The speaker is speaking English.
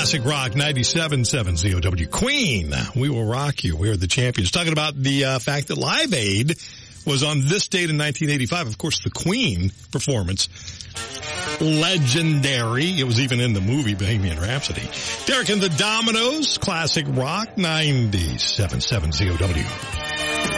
Classic Rock 97.7 ZOW. Queen, we will rock you. We are the champions. Talking about the fact that Live Aid was on this date in 1985. Of course, the Queen performance. Legendary. It was even in the movie Bohemian Rhapsody. Derek and the Dominoes, Classic Rock 97.7 ZOW.